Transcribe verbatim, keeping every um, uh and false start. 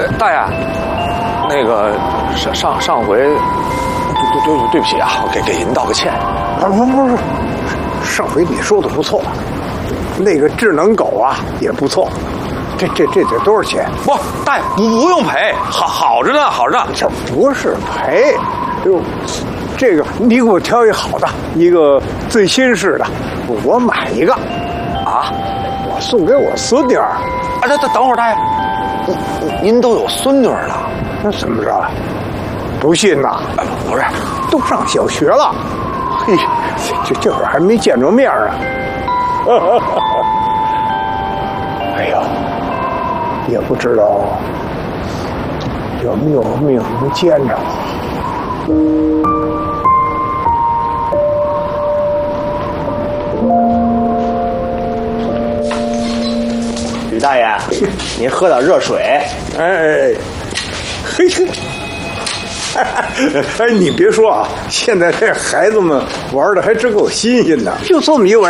呃，大爷，那个上上上回，对对对对不起啊，我给给您道个歉。 不不不是，上回你说的不错，那个智能狗啊也不错，这这这得多少钱？ 不，大爷不不用赔，好好着呢，好着呢。 这不是赔，哟，这个你给我挑一好的，一个最新式的，我买一个， 啊， 我送给我孙女儿。 啊，等等等会儿，大爷，您您都有孙女了？ 那怎么着？不信呐？ 啊，不是， 都上小学了。嘿，这这会儿还没见着面呢。哎呦，也不知道有没有命能见着。 吕大爷，您喝点热水。 哎，嘿嘿。哎，你别说啊，现在这孩子们玩的还真够新鲜的，就这么一个玩意儿。